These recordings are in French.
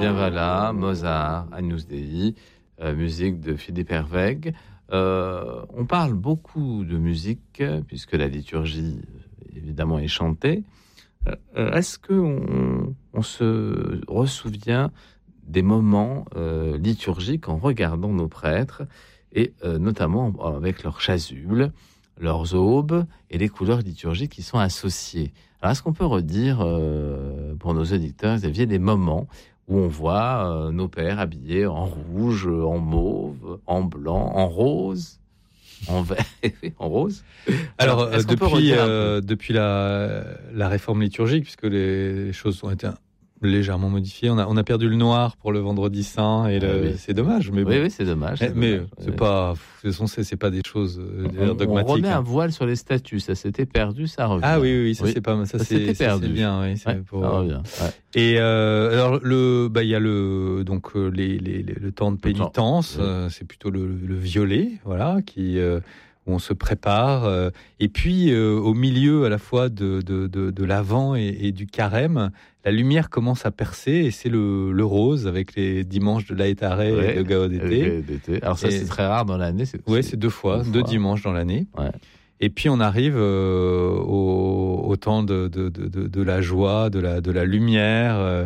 bien voilà, Mozart, Agnus Dei, musique de Philippe Herwegh. On parle beaucoup de musique, puisque la liturgie, évidemment, est chantée. Est-ce qu'on se ressouvient des moments liturgiques en regardant nos prêtres, et notamment avec leurs chasubles, leurs aubes et les couleurs liturgiques qui sont associées? Alors, est-ce qu'on peut redire pour nos auditeurs, Xavier, des moments où on voit nos pères habillés en rouge, en mauve, en blanc, en rose, en vert, en rose? Alors, depuis la réforme liturgique, puisque les choses ont été légèrement modifiées, on a perdu le noir pour le Vendredi Saint, et c'est dommage. Mais oui, c'est dommage. C'est pas, de toute façon, c'est pas des choses dogmatiques. On remet un voile sur les statues, ça s'était perdu, ça revient. Ah oui, ça c'est pas mal, ça c'est perdu. C'est bien, oui. Ça revient. Ouais. Et alors il y a le temps de pénitence, c'est plutôt le violet, voilà, où on se prépare, et puis au milieu à la fois de l'Avent et du Carême, la lumière commence à percer, et c'est le rose avec les dimanches de Laetare et de Gaudete. Alors ça, c'est très rare dans l'année. C'est 2 fois, 2 dimanches dans l'année. Ouais. Et puis on arrive au temps de la joie, de la lumière.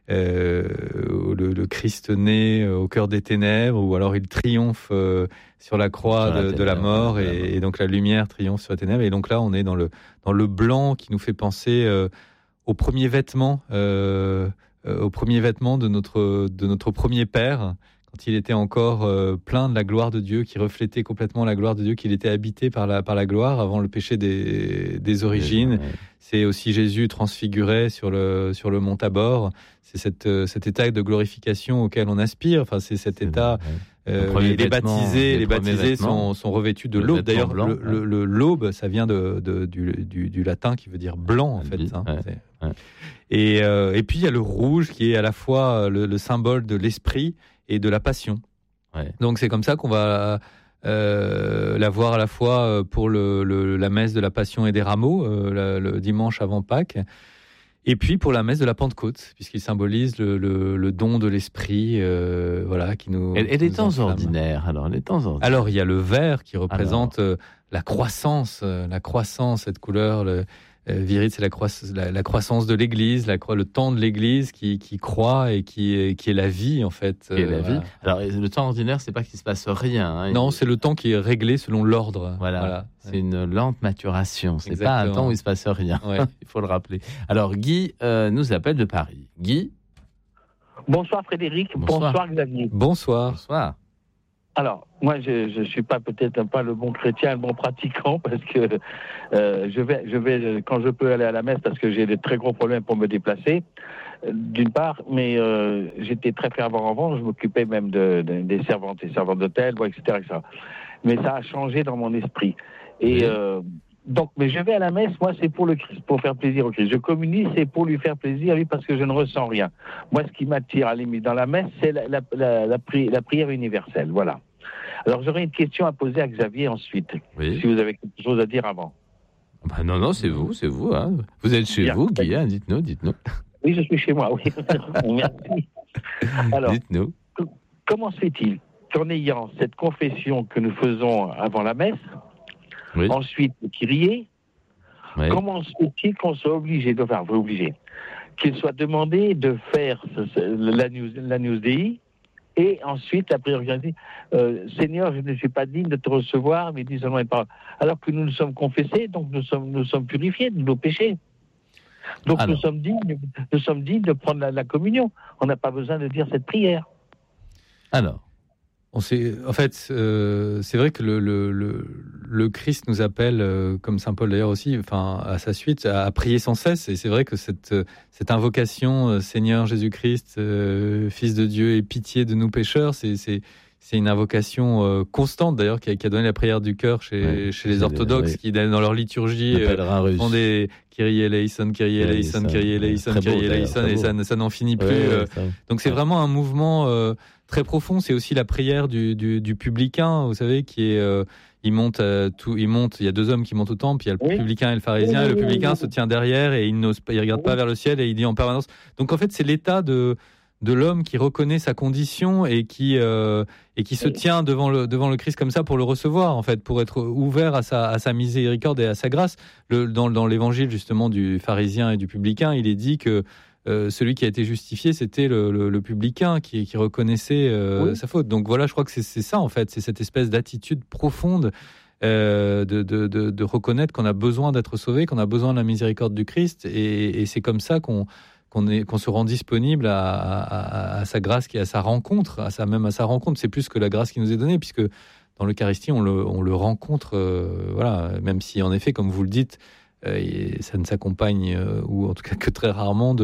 Le Christ né au cœur des ténèbres, ou alors il triomphe sur la croix de la mort, et donc la lumière triomphe sur les ténèbres. Et donc là, on est dans le blanc qui nous fait penser au premier vêtement de notre premier Père, quand il était encore plein de la gloire de Dieu, qui reflétait complètement la gloire de Dieu, qu'il était habité par la gloire avant le péché des origines. C'est aussi Jésus transfiguré sur le mont Tabor. C'est cet état de glorification auquel on aspire. Enfin, c'est cet état. Les baptisés sont revêtus de l'aube. D'ailleurs, l'aube, ça vient du latin qui veut dire blanc, en fait. Et puis il y a le rouge, qui est à la fois le symbole de l'esprit et de la passion. Donc c'est comme ça qu'on va la voir à la fois pour la messe de la Passion et des Rameaux, le dimanche avant Pâques, et puis pour la messe de la Pentecôte, puisqu'il symbolise le don de l'esprit, qui nous. Et les temps ordinaires, alors il y a le vert qui représente la croissance, cette couleur. Virit, c'est la croissance de l'Église, le temps de l'Église qui croît et qui est la vie, en fait. La vie. Alors, le temps ordinaire, c'est pas qu'il se passe rien. Non, c'est le temps qui est réglé selon l'ordre. Voilà. C'est une lente maturation. C'est pas un temps où il se passe rien. Il faut le rappeler. Alors, Guy nous appelle de Paris. Guy. Bonsoir Frédéric. Bonsoir Xavier. Bonsoir. Alors, moi, je suis peut-être pas le bon chrétien, le bon pratiquant, parce que je vais quand je peux aller à la messe, parce que j'ai des très gros problèmes pour me déplacer, d'une part, mais j'étais très fervent avant, je m'occupais même des servantes et servantes d'hôtel, etc., etc. Mais ça a changé dans mon esprit. Et donc, mais je vais à la messe, moi, c'est pour le Christ, pour faire plaisir au Christ. Je communie, c'est pour lui faire plaisir, lui, parce que je ne ressens rien. Moi, ce qui m'attire, à la limite, dans la messe, c'est la prière universelle, voilà. Alors, j'aurais une question à poser à Xavier ensuite, si vous avez quelque chose à dire avant. Non, c'est vous. Hein. Vous êtes chez vous, Guy, hein, dites-nous. Oui, je suis chez moi, oui. Merci. Alors, dites-nous. Comment se fait-il qu'en ayant cette confession que nous faisons avant la messe, ensuite le Kyrie, comment se fait-il qu'on soit obligé qu'il soit demandé de faire l'Agnus Dei, et ensuite la prière organisée, Seigneur, je ne suis pas digne de te recevoir, mais dis seulement une parole. Alors que nous nous sommes confessés, donc nous sommes purifiés de nos péchés. Donc nous sommes dignes de prendre la communion. On n'a pas besoin de dire cette prière. Alors, c'est vrai que le Christ nous appelle, comme saint Paul d'ailleurs aussi, à sa suite, à prier sans cesse. Et c'est vrai que cette invocation, Seigneur Jésus-Christ, Fils de Dieu, aie pitié de nous pécheurs, c'est une invocation constante d'ailleurs qui a donné la prière du cœur chez les orthodoxes, qui dans leur liturgie font des Kyrie eleison, Kyrie eleison, Kyrie eleison, Kyrie eleison, et ça n'en finit plus. Donc c'est vraiment un mouvement très profond. C'est aussi la prière du publicain, vous savez, qui est il monte, il y a 2 hommes qui montent au temple, il y a le publicain et le pharisien, et le publicain se tient derrière et il regarde pas vers le ciel et il dit en permanence. Donc en fait, c'est l'état de de l'homme qui reconnaît sa condition et qui se tient devant le Christ comme ça pour le recevoir, en fait, pour être ouvert à sa miséricorde et à sa grâce. Dans l'évangile, justement, du pharisien et du publicain, il est dit que celui qui a été justifié, c'était le publicain qui reconnaissait sa faute. Donc voilà, je crois que c'est ça, en fait, c'est cette espèce d'attitude profonde de reconnaître qu'on a besoin d'être sauvé, qu'on a besoin de la miséricorde du Christ, et c'est comme ça qu'on se rend disponible à sa grâce, qui est à sa rencontre, à sa rencontre. C'est plus que la grâce qui nous est donnée, puisque dans l'Eucharistie, on le rencontre, voilà, même si en effet, comme vous le dites, ça ne s'accompagne, ou en tout cas que très rarement,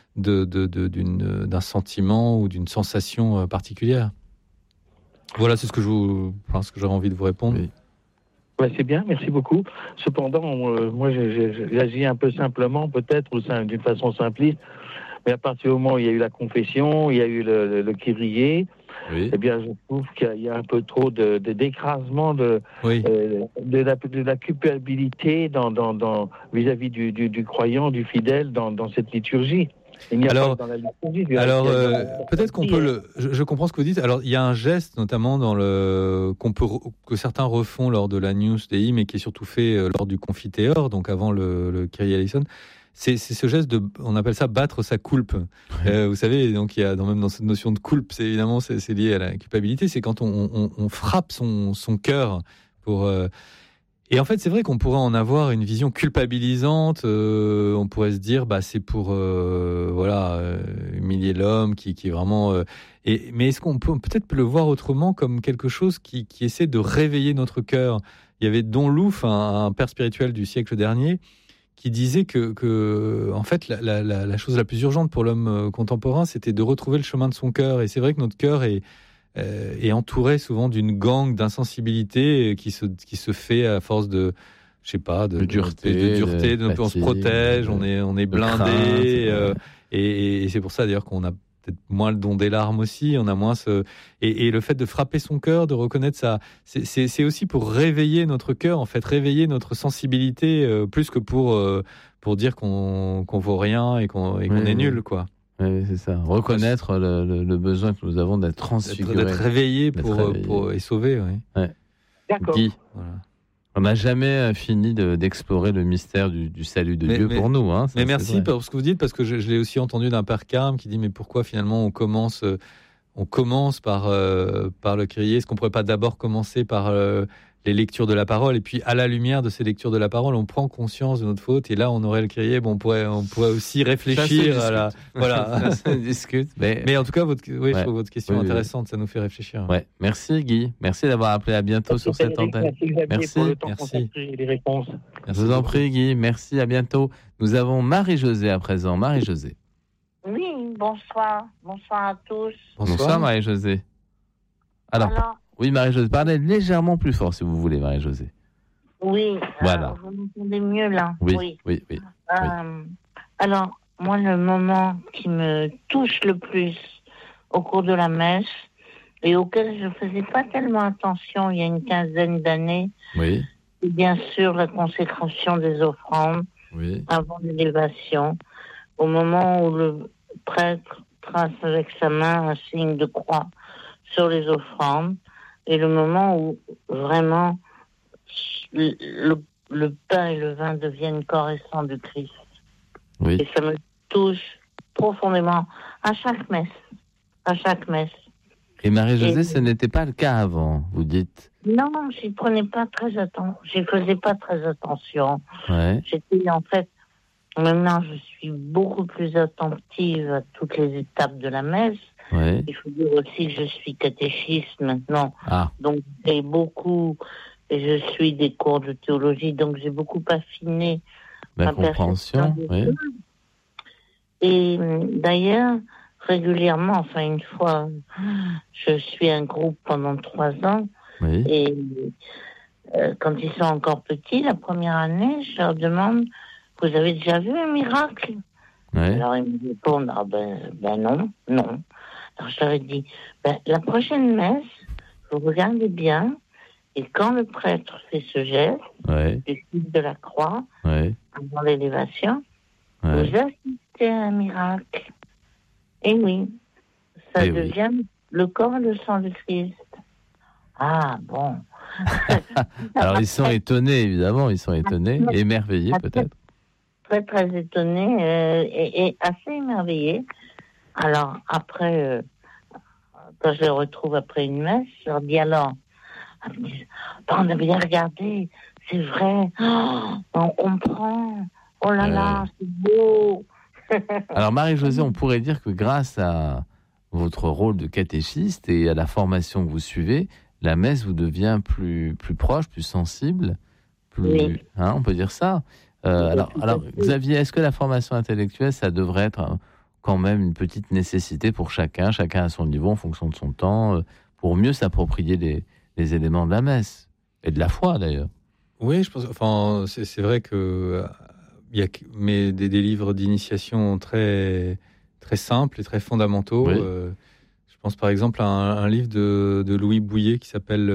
d'un sentiment ou d'une sensation particulière. Voilà, c'est ce que j'aurais envie de vous répondre. Oui. Ouais, c'est bien, merci beaucoup. Cependant, moi, j'agis un peu simplement, peut-être, ou d'une façon simpliste, mais à partir du moment où il y a eu la confession, il y a eu le Kyrie, Oui. eh bien, je trouve qu'il y a un peu trop d'écrasement de la culpabilité vis-à-vis du croyant, du fidèle dans cette liturgie. Il n'y a pas dans la liturgie. Peut-être qu'on peut je comprends ce que vous dites. Alors, il y a un geste, notamment que certains refont lors de la News Dei, mais qui est surtout fait lors du Confiteor, donc avant le Kyrie eleison. C'est ce geste on appelle ça battre sa culpe. Vous savez, donc il y a même dans cette notion de culpe, c'est évidemment c'est lié à la culpabilité. C'est quand on frappe son cœur pour. Et en fait, c'est vrai qu'on pourrait en avoir une vision culpabilisante. On pourrait se dire, c'est pour humilier l'homme qui est vraiment. Mais est-ce qu'on peut peut-être le voir autrement, comme quelque chose qui essaie de réveiller notre cœur? Il y avait Don Louf, un père spirituel du siècle dernier, qui disait que en fait, la chose la plus urgente pour l'homme contemporain, c'était de retrouver le chemin de son cœur. Et c'est vrai que notre cœur est entouré souvent d'une gangue d'insensibilité qui se fait à force de, je sais pas, de dureté, on se protège, on est blindé, et c'est pour ça d'ailleurs qu'on a peut-être moins le don des larmes aussi, on a moins et le fait de frapper son cœur, de reconnaître ça, c'est aussi pour réveiller notre cœur, en fait, réveiller notre sensibilité, plus que pour dire qu'on vaut rien et qu'on est nul, quoi. Oui, c'est ça. Reconnaître le besoin que nous avons d'être transfigurés. D'être réveillés et sauvés. Oui. Ouais. D'accord. Voilà. On n'a jamais fini d'explorer le mystère du salut de Dieu pour nous. Hein, mais merci pour ce que vous dites, parce que je l'ai aussi entendu d'un père Carme qui dit, mais pourquoi finalement on commence par le Kyrie? Est-ce qu'on ne pourrait pas d'abord commencer par les lectures de la parole, et puis à la lumière de ces lectures de la parole, on prend conscience de notre faute, et là on aurait le Kyrie. On pourrait aussi réfléchir voilà. Ça discute. Mais en tout cas, je trouve votre question intéressante, ça nous fait réfléchir. Ouais. Merci Guy, merci d'avoir appelé. À bientôt sur cette antenne. Merci pour le temps consacré et les réponses. Je vous en prie Guy, merci, à bientôt. Nous avons Marie-Josée à présent. Marie-Josée. Oui, bonsoir à tous. Bonsoir Marie-Josée. Alors, oui, Marie-Josée, parlez légèrement plus fort si vous voulez, Marie-Josée. Oui, voilà. Vous m'entendez mieux là? Oui. Alors, moi, le moment qui me touche le plus au cours de la messe, et auquel je ne faisais pas tellement attention il y a une quinzaine d'années, c'est bien sûr la consécration des offrandes avant l'élévation, au moment où le prêtre trace avec sa main un signe de croix sur les offrandes, et le moment où vraiment le pain et le vin deviennent corps et sang du Christ. Oui. Et ça me touche profondément à chaque messe. Et Marie-Josée, ce n'était pas le cas avant, vous dites? Non, j'y faisais pas très attention. Ouais. J'étais en fait, maintenant je suis beaucoup plus attentive à toutes les étapes de la messe. Ouais. Il faut dire aussi que je suis catéchiste maintenant, donc j'ai beaucoup, et je suis des cours de théologie, donc j'ai beaucoup affiné ma compréhension. Oui. Et d'ailleurs, régulièrement, une fois, je suis un groupe pendant 3 ans, et quand ils sont encore petits, la première année, je leur demande, vous avez déjà vu un miracle? Alors ils me répondent, non. Alors je leur ai dit, la prochaine messe, vous regardez bien, et quand le prêtre fait ce geste, le signe de la croix, avant l'élévation, vous assistez à un miracle. Et oui, Ça devient le corps et le sang du Christ. Ah, bon. Alors, ils sont étonnés, évidemment, émerveillés peut-être. Très, très étonnés et assez émerveillés. Alors, après, quand je les retrouve après une messe, je leur dis alors, on a bien regardé, c'est vrai, on comprend, oh là là, c'est beau. Alors, Marie-Josée, on pourrait dire que grâce à votre rôle de catéchiste et à la formation que vous suivez, la messe vous devient plus proche, plus sensible, plus, on peut dire ça. Alors, Xavier, est-ce que la formation intellectuelle, ça devrait être quand même une petite nécessité pour chacun à son niveau, en fonction de son temps, pour mieux s'approprier les éléments de la messe et de la foi d'ailleurs? Oui, je pense. Enfin, c'est vrai que il y a des livres d'initiation très très simples et très fondamentaux. Oui. Je pense par exemple à un livre de Louis Bouillet qui s'appelle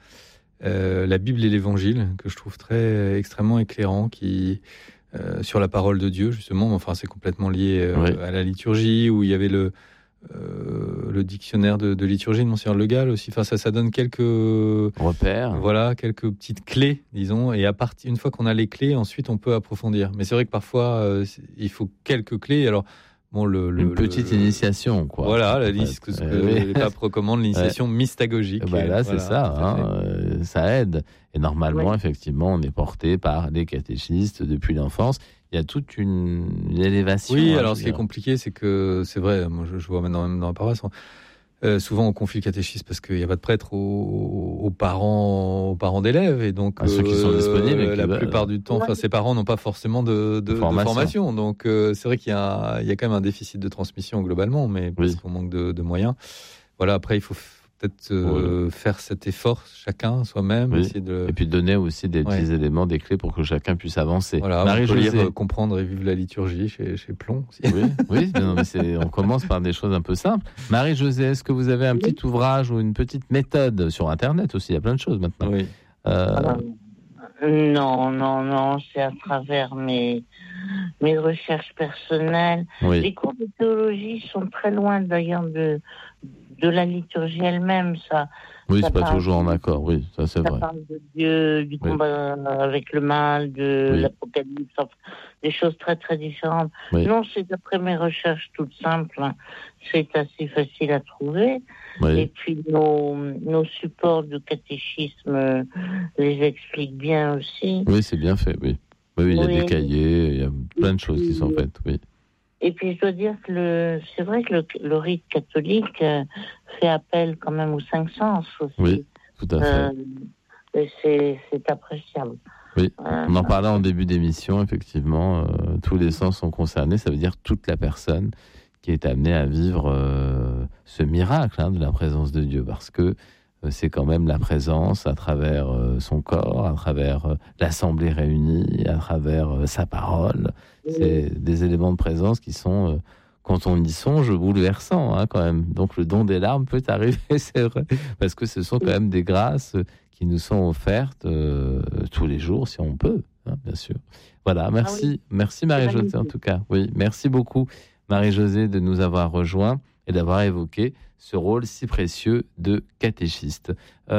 La Bible et l'Évangile, que je trouve extrêmement éclairant, qui sur la parole de Dieu justement. Enfin, c'est complètement lié à la liturgie, où il y avait le dictionnaire de liturgie de Monseigneur Le Gall aussi. Enfin, ça donne quelques repères. Voilà, quelques petites clés, disons. Et une fois qu'on a les clés, ensuite on peut approfondir. Mais c'est vrai que parfois il faut quelques clés. Alors bon, une petite initiation, quoi. Voilà, la liste que les papes recommandent, l'initiation mystagogique. Là, c'est ça. Ça aide. Et normalement, effectivement, on est porté par les catéchistes depuis l'enfance. Il y a toute une élévation. Oui, alors ce qui est compliqué, c'est que c'est vrai. Moi, je vois maintenant même dans la paroisse. Souvent, on confie le catéchisme parce qu'il n'y a pas de prêtre aux parents d'élèves, et donc ceux qui sont disponibles, la plupart du temps, ces parents n'ont pas forcément de formation. Donc, c'est vrai qu'il y a quand même un déficit de transmission globalement, mais parce qu'on manque de moyens. Voilà. Après, il faut peut-être faire cet effort chacun soi-même, essayer et puis donner aussi des petits éléments, des clés pour que chacun puisse avancer. Voilà, Marie-Josée, comprendre et vivre la liturgie chez Plon aussi. Oui, on commence par des choses un peu simples. Marie-Josée, est-ce que vous avez un petit ouvrage ou une petite méthode sur Internet aussi? Il y a plein de choses maintenant. Oui. Non, c'est à travers mes recherches personnelles. Oui. Les cours de théologie sont très loin d'ailleurs de la liturgie elle-même, ça. Oui, c'est pas toujours en accord, oui, ça c'est vrai. Ça parle de Dieu, du combat avec le mal, de l'Apocalypse, des choses très très différentes. Oui. Non, c'est d'après mes recherches toutes simples, c'est assez facile à trouver. Oui. Et puis nos supports de catéchisme les expliquent bien aussi. Oui, c'est bien fait, oui. Oui, il y a des cahiers, il y a plein de choses qui sont faites, oui. Et puis je dois dire que c'est vrai que le rite catholique fait appel quand même aux 5 sens aussi. Oui, tout à fait. Et c'est appréciable. Oui, on en parlait en début d'émission, effectivement, tous les sens sont concernés, ça veut dire toute la personne qui est amenée à vivre ce miracle de la présence de Dieu, parce que c'est quand même la présence à travers son corps, à travers l'assemblée réunie, à travers sa parole. C'est des éléments de présence qui sont, quand on y songe, bouleversants quand même. Donc le don des larmes peut arriver, c'est vrai, parce que ce sont quand même des grâces qui nous sont offertes tous les jours, si on peut, bien sûr. Voilà, merci Marie-Josée en tout cas. Oui, merci beaucoup Marie-Josée de nous avoir rejoints et d'avoir évoqué ce rôle si précieux de catéchiste.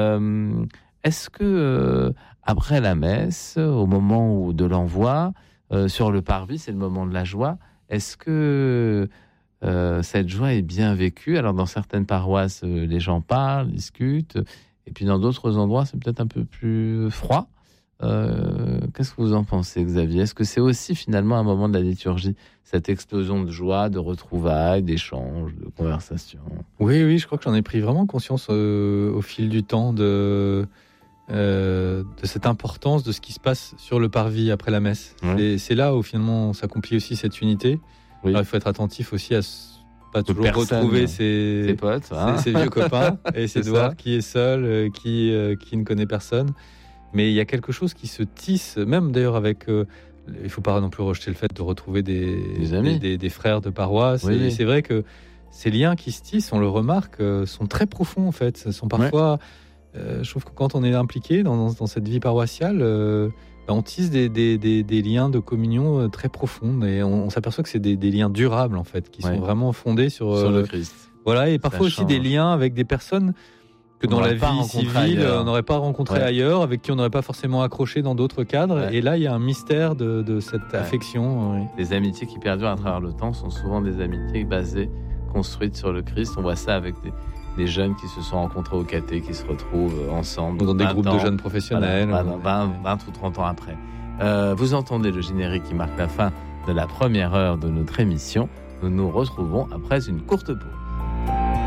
Est-ce que après la messe, au moment de l'envoi, sur le parvis, c'est le moment de la joie, est-ce que cette joie est bien vécue? Alors dans certaines paroisses, les gens parlent, discutent, et puis dans d'autres endroits, c'est peut-être un peu plus froid. Qu'est-ce que vous en pensez, Xavier? Est-ce que c'est aussi finalement un moment de la liturgie, cette explosion de joie, de retrouvailles, d'échanges, de conversations? Oui, je crois que j'en ai pris vraiment conscience au fil du temps de cette importance de ce qui se passe sur le parvis après la messe. C'est là où finalement s'accomplit aussi cette unité. Oui. Alors, il faut être attentif aussi à pas toujours retrouver ses potes, ses vieux copains, et essayer de voir qui est seul, qui ne connaît personne. Mais il y a quelque chose qui se tisse, même d'ailleurs avec... il ne faut pas non plus rejeter le fait de retrouver des amis, des frères de paroisse. Oui. Et c'est vrai que ces liens qui se tissent, on le remarque, sont très profonds en fait. Ce sont parfois... je trouve que quand on est impliqué dans cette vie paroissiale, on tisse des liens de communion très profonds. Et on s'aperçoit que c'est des liens durables en fait, qui sont vraiment fondés sur le Christ. Voilà, et parfois aussi des liens avec des personnes que dans la vie civile, on n'aurait pas rencontré ailleurs, avec qui on n'aurait pas forcément accroché dans d'autres cadres. Ouais. Et là, il y a un mystère de cette affection. Les amitiés qui perdurent à travers le temps sont souvent des amitiés construites sur le Christ. On voit ça avec des jeunes qui se sont rencontrés au caté, qui se retrouvent ensemble. Ou dans des groupes de jeunes professionnels. 20 ou 30 ans après. Vous entendez le générique qui marque la fin de la première heure de notre émission. Nous nous retrouvons après une courte pause.